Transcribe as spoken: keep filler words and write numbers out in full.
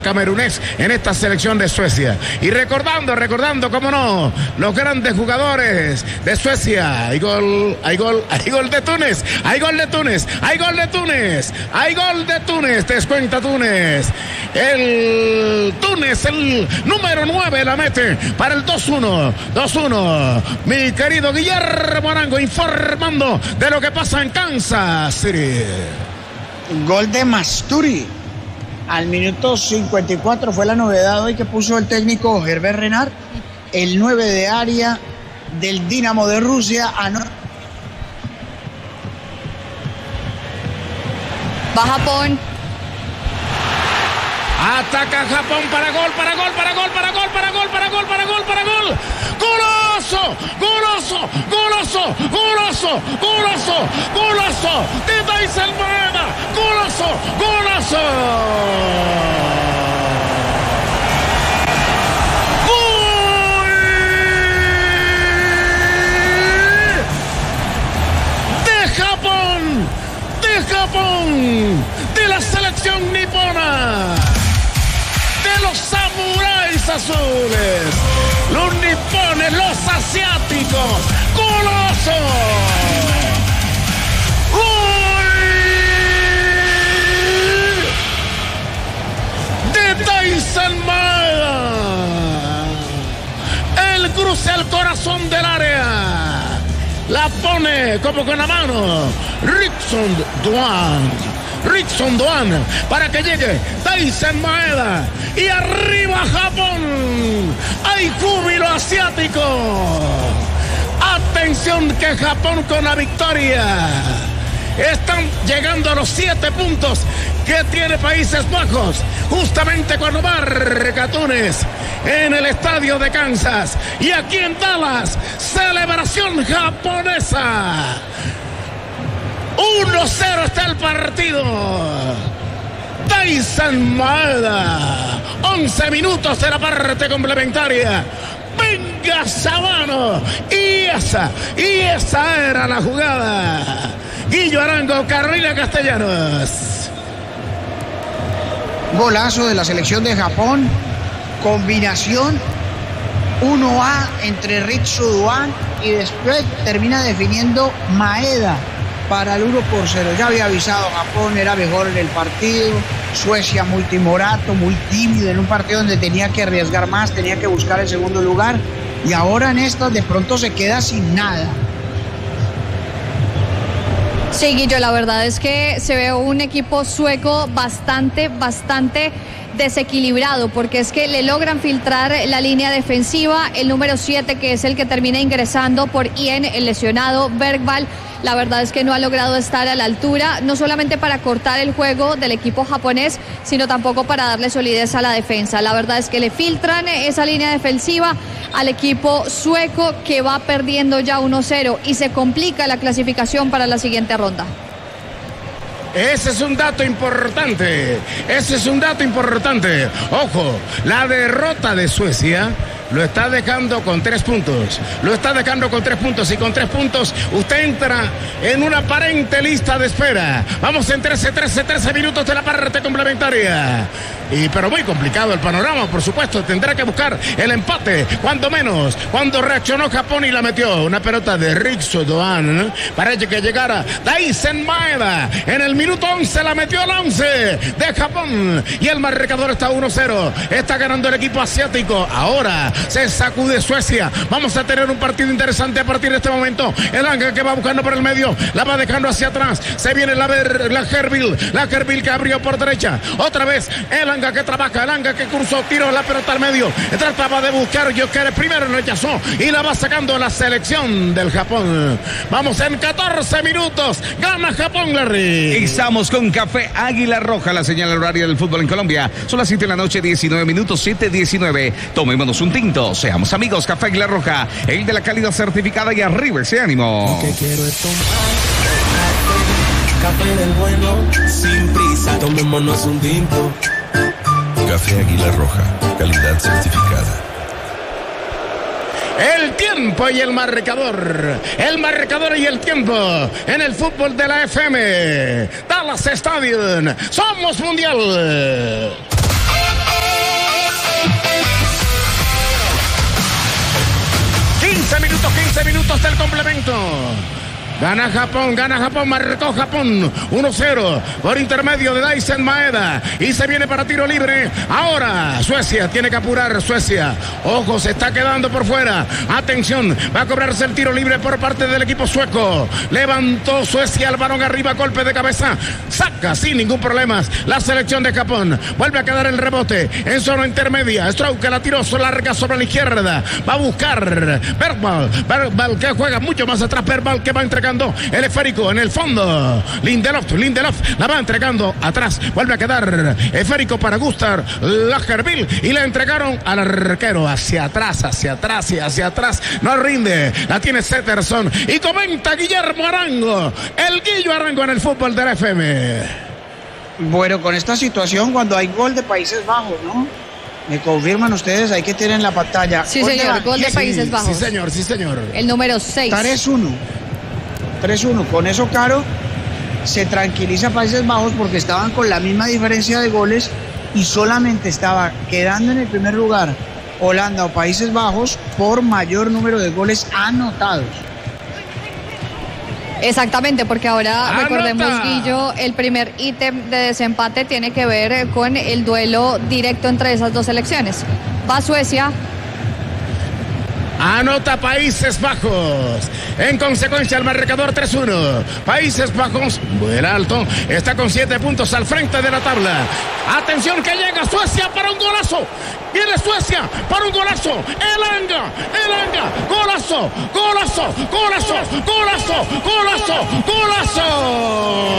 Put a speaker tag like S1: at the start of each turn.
S1: camerunés en esta selección de Suecia. Y recordando, recordando, cómo no, los grandes jugadores de Suecia. Hay gol, hay gol, hay gol de Túnez, hay gol de Túnez, hay gol de Túnez, hay gol de Túnez, descuenta Túnez. El Túnez, el número nueve, la mete para el dos uno, dos uno. Mi querido Guillermo Arango informando de lo que pasa en Kansas City.
S2: Gol de Masturi. Al minuto cincuenta y cuatro fue la novedad hoy que puso el técnico Herbert Renard, el nueve de área del Dinamo de Rusia. Ano-
S3: Va Japón.
S1: Ataca Japón para gol, para gol, para gol, para gol, para gol, para gol, para gol, para gol. ¡Golazo! ¡Golazo! ¡Golazo! ¡Golazo! ¡Golazo! ¡Golazo! ¡De Tyson Maeda! ¡Golazo! ¡Golazo! ¡Gol! ¡De Japón! ¡De Japón! ¡De la selección nipona! ¡De los samuráis azules! ¡Los nipones, los asiáticos! ¡Golazo! ¡Gol! ¡De Tyson Maeda! El cruce al corazón del área. La pone como con la mano Rickson Doan. Rickson Doan para que llegue Tyson Maeda. Y arriba Japón. Hay júbilo asiático. Atención que Japón con la victoria. Están llegando a los siete puntos que tiene Países Bajos. Justamente cuando marca Túnez en el estadio de Kansas. Y aquí en Dallas, celebración japonesa. uno cero está el partido. Tyson Maeda. once minutos de la parte complementaria. Venga Sabano. Y esa, y esa era la jugada. Guillo Arango, Carolina Castellanos.
S2: Golazo de la selección de Japón. Combinación uno a entre Ritsu Doan y después termina definiendo Maeda para el uno por cero. Ya había avisado Japón, era mejor en el partido. Suecia muy timorato, muy tímido en un partido donde tenía que arriesgar más, tenía que buscar el segundo lugar. Y ahora en estas de pronto se queda sin nada.
S3: Sí, Guillo, la verdad es que se ve un equipo sueco bastante, bastante desequilibrado, porque es que le logran filtrar la línea defensiva. El número siete, que es el que termina ingresando por Ien, el lesionado Bergvall, la verdad es que no ha logrado estar a la altura, no solamente para cortar el juego del equipo japonés, sino tampoco para darle solidez a la defensa. La verdad es que le filtran esa línea defensiva al equipo sueco, que va perdiendo ya uno cero y se complica la clasificación para la siguiente ronda.
S1: Ese es un dato importante, ese es un dato importante. Ojo, la derrota de Suecia lo está dejando con tres puntos, lo está dejando con tres puntos y con tres puntos usted entra en una aparente lista de espera. Vamos en trece, trece, trece minutos de la parte complementaria. Y pero muy complicado el panorama, por supuesto, tendrá que buscar el empate, cuando menos, cuando reaccionó Japón y la metió. Una pelota de Rickson Doan para que llegara Tyson Maeda. En el minuto once la metió al once de Japón y el marcador está uno cero. Está ganando el equipo asiático. Ahora se sacude Suecia. Vamos a tener un partido interesante a partir de este momento. El Anga que va buscando por el medio, la va dejando hacia atrás. Se viene la, la Herville, la Herville que abrió por derecha. Otra vez el Anga que trabaja, el Anga que cruzó, tiró la pelota al medio. Trataba de buscar Gyökeres, primero rechazó y la va sacando la selección del Japón. Vamos en catorce minutos. Gana Japón, Larry.
S4: Estamos con Café Águila Roja, la señal horaria del fútbol en Colombia. Son las siete de la noche, diecinueve minutos, siete diecinueve. Tomémonos un tinto, seamos amigos. Café Águila Roja, el de la calidad certificada, y arriba ese ánimo.
S5: Lo que quiero es tomar café, café del bueno, sin prisa. Tomémonos un tinto.
S6: Café Águila Roja, calidad certificada.
S1: El tiempo y el marcador. El marcador y el tiempo en el fútbol de la F M. Dallas Stadium. Somos mundial. hasta el complemento. Gana Japón, gana Japón, marcó Japón uno cero por intermedio de Daisen Maeda y se viene para tiro libre. Ahora Suecia tiene que apurar, Suecia. Ojo, se está quedando por fuera. Atención, va a cobrarse el tiro libre por parte del equipo sueco. Levantó Suecia el balón arriba, golpe de cabeza. Saca sin ningún problema la selección de Japón. Vuelve a quedar el rebote en zona intermedia. Strauch la tiró, larga sobre la izquierda. Va a buscar Bergvall. Bergvall que juega mucho más atrás. Bergvall que va entregando el esférico en el fondo. Lindelof, Lindelof la va entregando atrás. Vuelve a quedar esférico para Gustav Lagerbielke y la entregaron al arquero. Hacia atrás, hacia atrás y hacia atrás. No rinde. La tiene Setterson. Y comenta Guillermo Arango. El Guillo Arango en el fútbol del F M.
S2: Bueno, con esta situación, cuando hay gol de Países Bajos, ¿no? Me confirman ustedes, hay que tener en la pantalla.
S3: Sí, señor, gol de
S1: Sí,
S3: Países Bajos.
S1: Sí, señor, sí, señor.
S3: El número seis.
S2: tres uno. tres uno. Con eso, Caro, se tranquiliza Países Bajos porque estaban con la misma diferencia de goles y solamente estaba quedando en el primer lugar Holanda o Países Bajos por mayor número de goles anotados.
S3: Exactamente, porque ahora
S1: ¡Anota!
S3: recordemos, Guillo, el primer ítem de desempate tiene que ver con el duelo directo entre esas dos selecciones. Va Suecia.
S1: Anota Países Bajos. En consecuencia, el marcador tres uno. Países Bajos, vuela alto, está con siete puntos al frente de la tabla. Atención que llega Suecia para un golazo. Viene Suecia para un golazo. Elanga, Elanga, golazo, golazo, golazo, golazo, golazo, golazo.